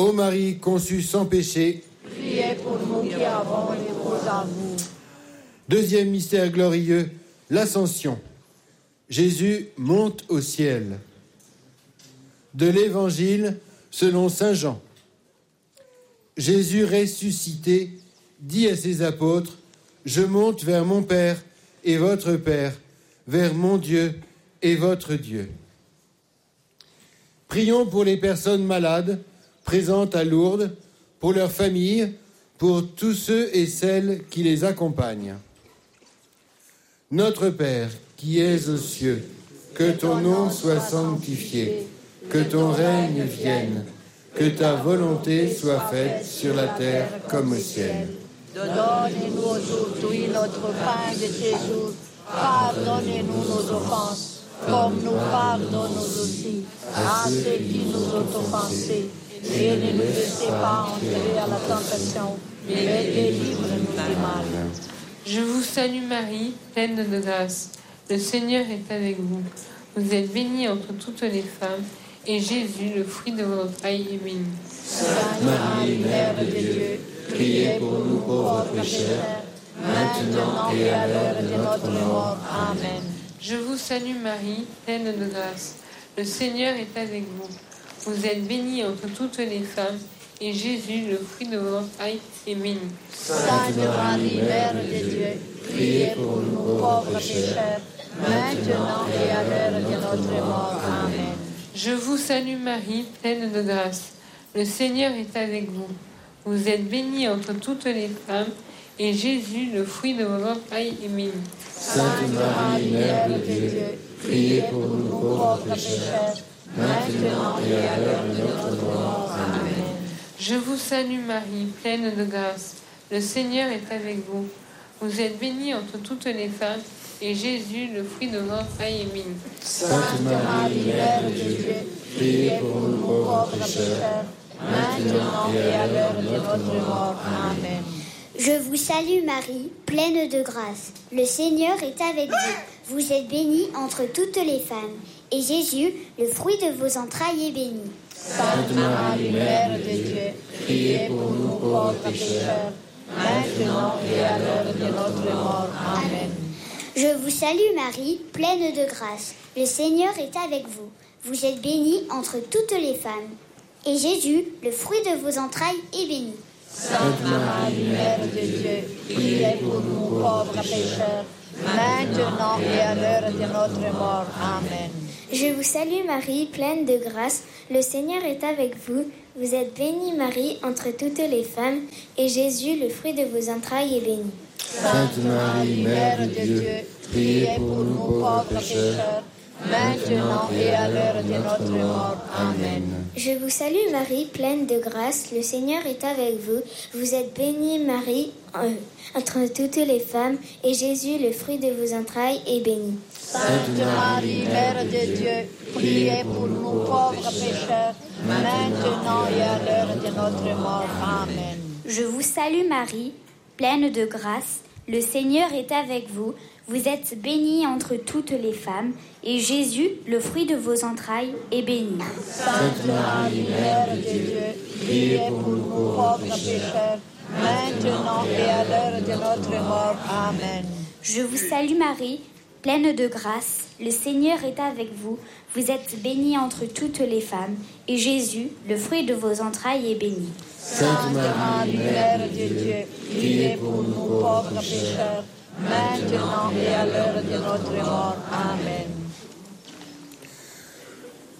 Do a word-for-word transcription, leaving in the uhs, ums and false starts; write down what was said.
Ô Marie conçue sans péché, priez pour nous qui avons recours à vous. Deuxième mystère glorieux, l'Ascension. Jésus monte au ciel. De l'Évangile selon saint Jean. Jésus ressuscité dit à ses apôtres, « Je monte vers mon Père et votre Père, vers mon Dieu et votre Dieu. » Prions pour les personnes malades présentes à Lourdes, pour leurs familles, pour tous ceux et celles qui les accompagnent. Notre Père, qui es aux cieux, que ton nom soit sanctifié, que ton règne vienne, que ta volonté soit faite sur la terre comme au ciel. Donne-nous aujourd'hui notre pain de ces jours. Pardonnez-nous nos offenses, comme nous pardonnons aussi à ceux qui nous ont offensés. Et ne nous laissez pas entrer à la tentation, mais délivre-nous du mal. Je vous salue Marie, pleine de grâce. Le Seigneur est avec vous. Vous êtes bénie entre toutes les femmes, et Jésus, le fruit de vos entrailles, est béni. Sainte Marie, Mère de Dieu, priez pour nous pauvres pécheurs, maintenant et à l'heure de notre mort. Amen. Je vous salue Marie, pleine de grâce. Le Seigneur est avec vous. Vous êtes bénie entre toutes les femmes, et Jésus, le fruit de vos entrailles, est béni. Sainte Marie, Mère de Dieu, priez pour nous pauvres pécheurs, maintenant et à l'heure de notre mort. Amen. Je vous salue Marie, pleine de grâce. Le Seigneur est avec vous. Vous êtes bénie entre toutes les femmes, et Jésus, le fruit de vos entrailles, est béni. Sainte Marie, Mère de Dieu, priez pour nous pauvres pécheurs, maintenant et à l'heure de notre mort. Amen. Je vous salue Marie, pleine de grâce. Le Seigneur est avec vous. Vous êtes bénie entre toutes les femmes, et Jésus, le fruit de vos entrailles, est béni. Sainte Marie, Mère de Dieu, priez pour nous pauvres pécheurs, maintenant et à l'heure de notre mort. Amen. Je vous salue Marie, pleine de grâce. Le Seigneur est avec vous. Vous êtes bénie entre toutes les femmes, et Jésus, le fruit de vos entrailles, est béni. Sainte Marie, Mère de Dieu, priez pour nous pauvres pécheurs, maintenant et à l'heure de notre mort. Amen. Je vous salue Marie, pleine de grâce. Le Seigneur est avec vous. Vous êtes bénie entre toutes les femmes, et Jésus, le fruit de vos entrailles, est béni. Sainte Marie, Mère de Dieu, priez pour nous pauvres pécheurs, maintenant et à l'heure de notre mort. Amen. Je vous salue Marie, pleine de grâce. Le Seigneur est avec vous. Vous êtes bénie Marie entre toutes les femmes, et Jésus, le fruit de vos entrailles, est béni. Sainte Marie, Mère de Dieu, priez pour nous pauvres pécheurs, maintenant et à l'heure de notre mort. Amen. Je vous salue Marie, pleine de grâce. Le Seigneur est avec vous. Vous êtes bénie Marie euh, entre toutes les femmes, et Jésus, le fruit de vos entrailles, est béni. Sainte Marie, Mère de Dieu, priez pour nous pauvres pécheurs, maintenant et à l'heure de notre mort. Amen. Je vous salue Marie, pleine de grâce. Le Seigneur est avec vous. Vous êtes bénie entre toutes les femmes, et Jésus, le fruit de vos entrailles, est béni. Sainte Marie, Mère de Dieu, priez pour nous pauvres pécheurs, maintenant et à l'heure de notre mort. Amen. Je vous salue Marie, pleine de grâce. Le Seigneur est avec vous. Vous êtes bénie entre toutes les femmes, et Jésus, le fruit de vos entrailles, est béni. Sainte Marie, Mère de Dieu, priez pour nous pauvres pécheurs, maintenant et à l'heure de notre mort. Amen.